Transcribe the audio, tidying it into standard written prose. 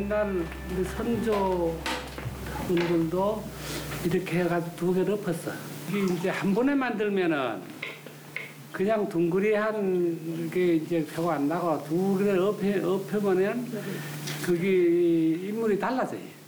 옛날 우리 선조분들도 이렇게 해가지고 두 개를 엎었어. 이게 이제 한 번에 만들면은 그냥 둥그리한 게 이제 표가 안 나고 두 개를 엎으면은 그게 인물이 달라져요.